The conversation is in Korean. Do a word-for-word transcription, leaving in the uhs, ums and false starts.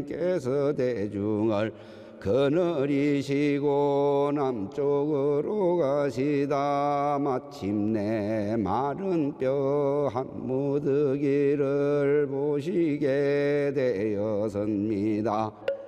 스님께서 대중을 거느리시고 남쪽으로 가시다 마침내 마른 뼈 한 무더기를 보시게 되었습니다.